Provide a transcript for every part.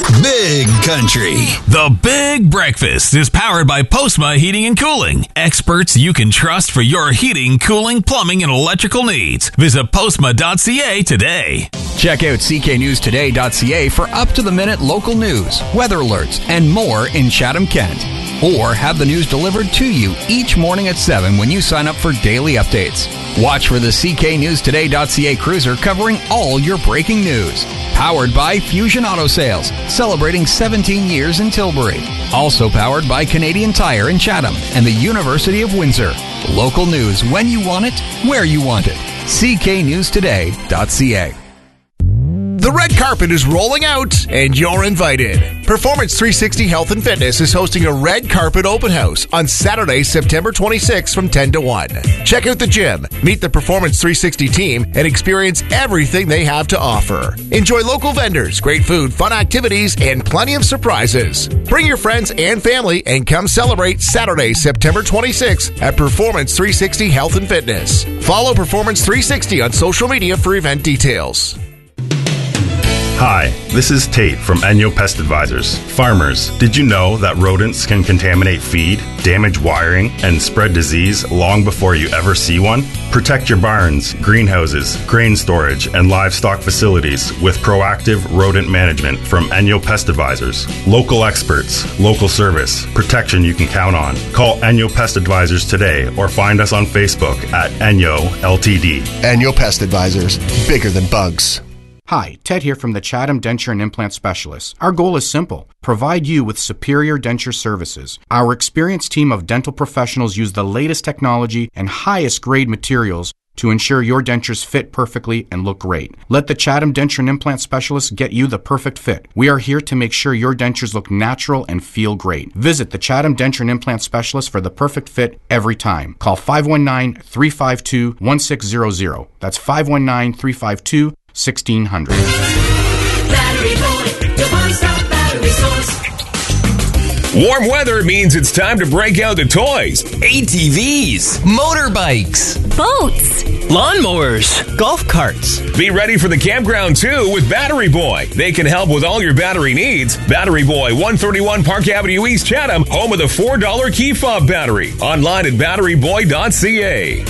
Big Country. The Big Breakfast is powered by Postma Heating and Cooling. Experts you can trust for your heating, cooling, plumbing, and electrical needs. Visit postma.ca today. Check out cknewstoday.ca for up-to-the-minute local news, weather alerts, and more in Chatham-Kent. Or have the news delivered to you each morning at 7 when you sign up for daily updates. Watch for the cknewstoday.ca cruiser covering all your breaking news. Powered by Fusion Auto Sales, celebrating 17 years in Tilbury. Also powered by Canadian Tire in Chatham and the University of Windsor. Local news when you want it, where you want it. cknewstoday.ca. The red carpet is rolling out, and you're invited. Performance 360 Health and Fitness is hosting a red carpet open house on Saturday, September 26th from 10 to 1. Check out the gym, meet the Performance 360 team, and experience everything they have to offer. Enjoy local vendors, great food, fun activities, and plenty of surprises. Bring your friends and family and come celebrate Saturday, September 26th at Performance 360 Health and Fitness. Follow Performance 360 on social media for event details. Hi, this is Tate from Enyo Pest Advisors. Farmers, did you know that rodents can contaminate feed, damage wiring, and spread disease long before you ever see one? Protect your barns, greenhouses, grain storage, and livestock facilities with proactive rodent management from Enyo Pest Advisors. Local experts, local service, protection you can count on. Call Enyo Pest Advisors today or find us on Facebook at Enyo Ltd. Enyo Pest Advisors, bigger than bugs. Hi, Ted here from the Chatham Denture and Implant Specialists. Our goal is simple: provide you with superior denture services. Our experienced team of dental professionals use the latest technology and highest grade materials to ensure your dentures fit perfectly and look great. Let the Chatham Denture and Implant Specialists get you the perfect fit. We are here to make sure your dentures look natural and feel great. Visit the Chatham Denture and Implant Specialists for the perfect fit every time. Call 519-352-1600. That's 519-352-1600. Battery Boy, your one-stop battery source. Warm weather means it's time to break out the toys. ATVs, motorbikes, boats, lawnmowers, golf carts. Be ready for the campground too with Battery Boy. They can help with all your battery needs. Battery Boy, 131 Park Avenue East, Chatham, home of the $4 key fob battery. Online at batteryboy.ca.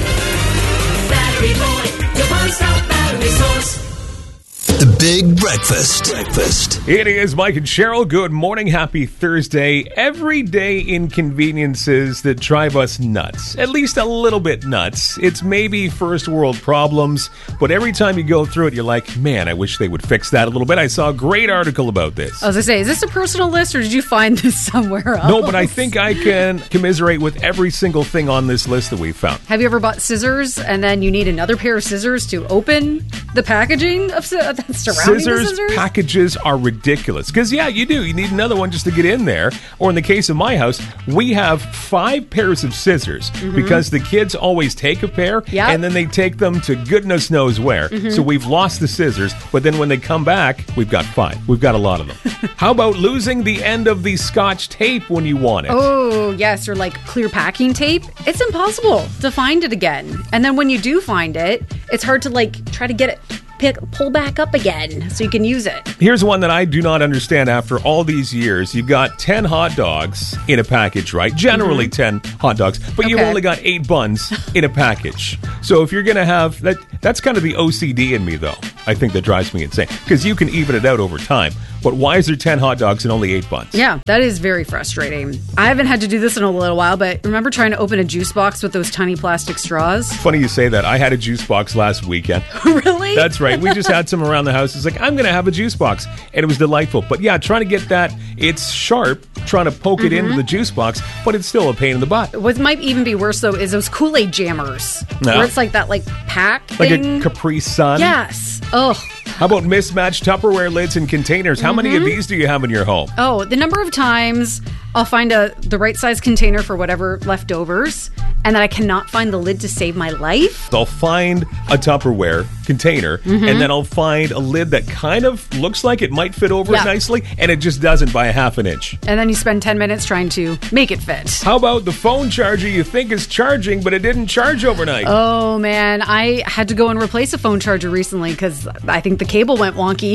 Battery Boy, your one-stop battery source. The Big Breakfast. It is Mike and Cheryl. Good morning. Happy Thursday. Everyday inconveniences that drive us nuts. At least a little bit nuts. It's maybe first world problems, but every time you go through it, you're like, man, I wish they would fix that a little bit. I saw a great article about this. I was going to say, is this a personal list or did you find this somewhere else? No, but I think I can commiserate with every single thing on this list that we found. Have you ever bought scissors and then you need another pair of scissors to open the packaging of surrounding the scissors? Packages are ridiculous. Because, yeah, you do. You need another one just to get in there. Or in the case of my house, we have 5 pairs of scissors because the kids always take a pair and then they take them to goodness knows where. So we've lost the scissors, but then when they come back, we've got 5. We've got a lot of them. How about losing the end of the Scotch tape when you want it? Oh, yes, or like clear packing tape. It's impossible to find it again. And then when you do find it, it's hard to try to get it pull back up again so you can use it. Here's one that I do not understand after all these years. You've got 10 hot dogs in a package, right? Generally 10 hot dogs, but you've only got 8 buns in a package. So if you're going to have that, that's kind of the OCD in me, though. I think that drives me insane because you can even it out over time. But why is there 10 hot dogs and only 8 buns? Yeah, that is very frustrating. I haven't had to do this in a little while, but remember trying to open a juice box with those tiny plastic straws? Funny you say that. I had a juice box last weekend. Really? That's right. We just had some around the house. It's like, I'm going to have a juice box. And it was delightful. But yeah, trying to get that, it's sharp, trying to poke it into the juice box, but it's still a pain in the butt. What might even be worse, though, is those Kool-Aid jammers. No. Where it's like that pack like thing. A Capri Sun? Yes. Oh. How about mismatched Tupperware lids and containers? How many of these do you have in your home? Oh, the number of times I'll find the right size container for whatever leftovers, and then I cannot find the lid to save my life. I'll find a Tupperware container, and then I'll find a lid that kind of looks like it might fit over it nicely, and it just doesn't by a half an inch. And then you spend 10 minutes trying to make it fit. How about the phone charger you think is charging, but it didn't charge overnight? Oh, man. I had to go and replace a phone charger recently because I think the cable went wonky.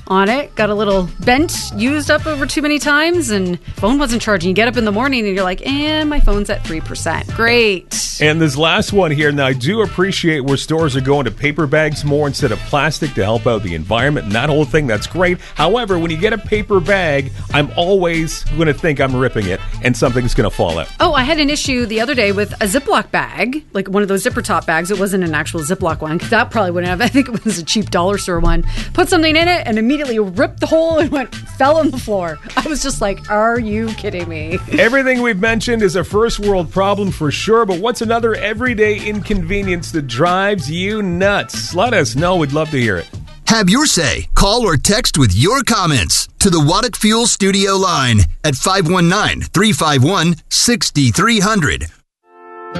on it. Got a little bent, used up over too many times, and phone wasn't charging. You get up in the morning and you're like, and my phone's at 3%. Great. And this last one here, now I do appreciate where stores are going to paper bags more instead of plastic to help out the environment and that whole thing. That's great. However, when you get a paper bag, I'm always going to think I'm ripping it and something's going to fall out. Oh, I had an issue the other day with a Ziploc bag, like one of those zipper top bags. It wasn't an actual Ziploc one, because that probably wouldn't have. I think it was a cheap dollar store one. Put something in it and immediately ripped the hole and fell on the floor. I was just like, are you kidding me? Everything we've mentioned is a first world problem for sure, but what's another everyday inconvenience that drives you nuts? Let us know. We'd love to hear it. Have your say. Call or text with your comments to the Waddick Fuel Studio line at 519-351-6300